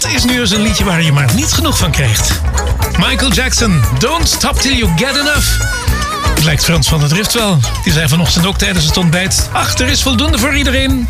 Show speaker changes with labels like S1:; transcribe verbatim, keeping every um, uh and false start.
S1: dat is nu eens een liedje waar je maar niet genoeg van krijgt. Michael Jackson, Don't Stop Till You Get Enough. Het lijkt Frans van der Drift wel. Die zei vanochtend ook tijdens het ontbijt: ach, er is voldoende voor iedereen.